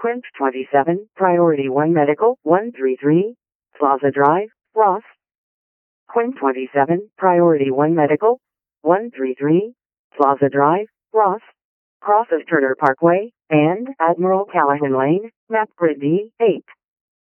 Quint 27, Priority 1 Medical, 133, Plaza Drive, Ross. Quint 27, Priority 1 Medical, 133, Plaza Drive, Ross. Cross of Turner Parkway, and Admiral Callahan Lane, map grid D8.